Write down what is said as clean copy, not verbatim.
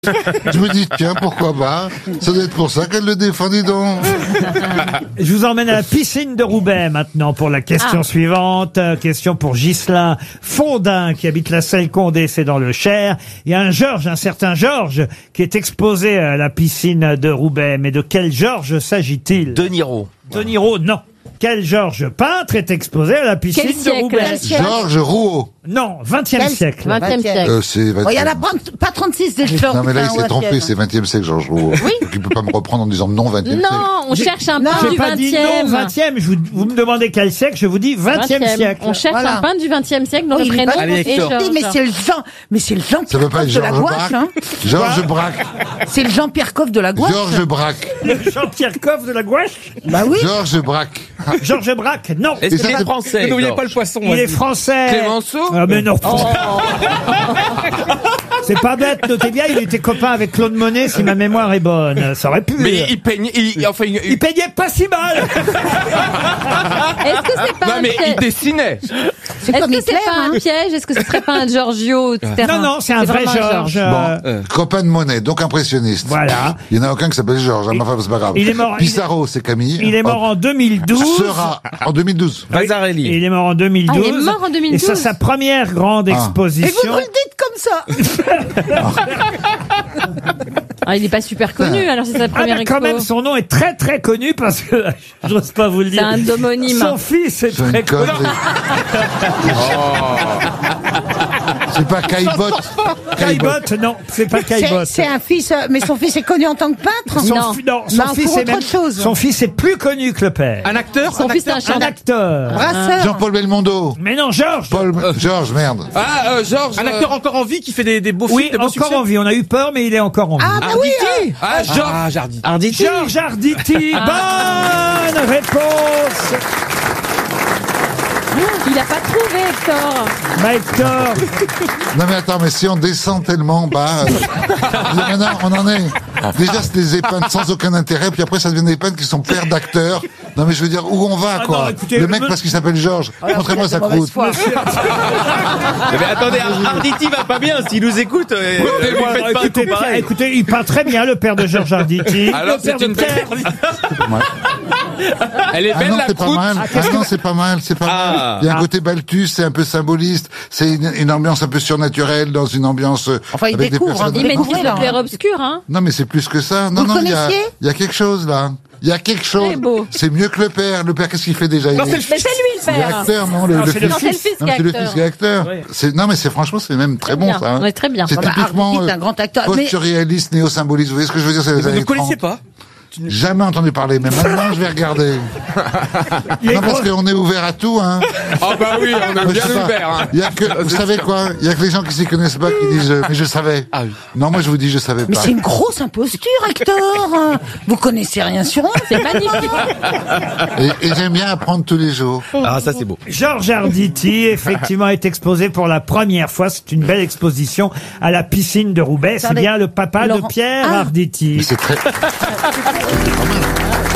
Je me dis, tiens, pourquoi pas? Ça doit être pour ça qu'elle le défend, dis donc. Je vous emmène à la piscine de Roubaix maintenant pour la question suivante. Question pour Ghislain Fondin qui habite la Selle-Condé, c'est dans le Cher. Il y a un certain Georges qui est exposé à la piscine de Roubaix. Mais de quel Georges s'agit-il? De Niro. De Niro, non. Quel Georges peintre est exposé à la piscine de Roubaix? Georges Rouault. Non, 20e siècle. 20e siècle. C'est 20e. Il y en a pas 36 des Georges. Non, mais là, il s'est trompé, c'est 20e siècle, Georges Rouault. Oui. Donc, il peut pas me reprendre en disant non, 20e siècle. Non, on cherche un peintre J'ai du pas dit non, 20e. 20e. Vous me demandez quel siècle, je vous dis 20e siècle. On cherche Voilà. un peintre du 20e siècle dont Oui, le il est prénom pas- Allez, est Hector. Georges. Mais c'est le Jean Ça peut pas être Pierre de la Georges gouache, Braque. hein. Georges Braque. C'est le Jean-Pierre Coff de la gouache. Georges Braque. Le Jean-Pierre Coff de la gouache? Bah oui. Georges Braque. Georges Braque? Non. Est-ce Et qu'il ça, est c'est- français? N'oubliez Georges pas le poisson. Il est français. Clémenceau? Ah mais non. C'est pas bête, notez bien, il était copain avec Claude Monet, si ma mémoire est bonne. Ça aurait pu. Mais il peigne, Il peignait pas si mal. Est-ce que c'est pas non un mais il piège? dessinait. C'est Est-ce comme que c'est Hitler, pas hein. un piège? Est-ce que ce serait pas un Giorgio, etc. Non, non, c'est un vrai vraiment Georges. Bon, copain de Monet, donc impressionniste. Voilà. Il n'y en a aucun qui s'appelle Georges, hein, mais enfin, c'est pas grave. Il est mort- Pissarro, c'est Camille. Il est mort en 2012. Sera en 2012. Et Vasarely. il est mort en 2012. Ah, il est mort en 2012. Et ça, sa première grande Et vous exposition. me le dites comme ça. Ah, il est pas super connu, alors c'est sa Ah, première mais quand expo. même, son nom est très très connu parce que, j'ose pas vous le C'est dire. un homonyme. Son fils est C'est une très connu. connerie. C'est pas Caillebotte. Caillebotte, non, c'est pas Caillebotte. C'est un fils, mais son fils est connu en tant que peintre. Son, Non. non, son Non, fils pour est autre même, chose. son fils est plus connu que le père. Un acteur. Son fils est un Un chanteur. acteur. Brasseur. Jean-Paul Belmondo. Mais non, Georges. Georges, merde. Ah Georges. Un acteur encore en vie qui fait des beaux Oui, films, des beaux encore succès. en vie. On a eu peur, mais il est encore en vie. Ah bah oui. hein. Ah Georges. Jardy. Arditi. Georges Arditi. Bonne réponse. Il a pas trouvé, Hector. Bah, Hector. Non mais attends, mais si on descend tellement bas, maintenant on en est. Déjà c'est des épindes sans aucun intérêt, puis après ça devient des épindes qui sont pères d'acteurs. Non mais je veux dire où on va Ah quoi. non, écoutez, le mec parce qu'il s'appelle Georges. Montrez-moi sa croûte. Mais attendez, Arditi va pas bien. S'il nous écoute, lui faites pas un Écoutez, coup pareil. écoutez, il peint très bien, le père de Georges Arditi. Alors Le père c'est de une belle. Pierre. Elle est Ah belle non, la c'est pas croûte. mal. Ah non, c'est pas mal, c'est pas mal. Il y a un côté Balthus, c'est un peu symboliste. C'est une ambiance un peu surnaturelle dans une ambiance. Enfin, il avec des découvre, personnages- Il maîtrise Découvrez, le là, clair obscur, hein. Non, mais c'est plus que ça. Non, Vous non, le connaissiez il y a quelque chose là. Il y a quelque chose. Très beau. C'est mieux que le père. Le père, qu'est-ce qu'il fait déjà? Non, Il c'est est- le Mais c'est lui le il est père. acteur, non? Non, c'est le Non, c'est le fils Non, qui est c'est le acteur. fils qui est acteur. Oui. Non, mais franchement, c'est même très bon, bien. ça. hein. Ouais, très bien. C'est Bah, typiquement Arditi, un grand acteur. Mais- post-surréaliste, néo-symboliste. Vous voyez ce que je veux dire? C'est les Vous ne années connaissiez 30. pas. Jamais entendu parler, mais maintenant je vais regarder. Les Non, parce gros- qu'on est ouvert à tout, hein. Ah bah oui, on est Je bien sais pas. ouvert. Hein. Il y a que, vous savez quoi? Il y a que les gens qui s'y connaissent pas qui disent, mais je savais. Ah oui. Non, moi je vous dis, je savais Mais pas. c'est une grosse imposture, Hector. Vous connaissez rien sur eux. C'est magnifique. Et j'aime bien apprendre tous les jours. Ah, ça c'est beau. Georges Arditi, effectivement, est exposé pour la première fois. C'est une belle exposition à la piscine de Roubaix. C'est Attendez. bien le papa de Laurent. Pierre Ah. Arditi. Mais c'est très,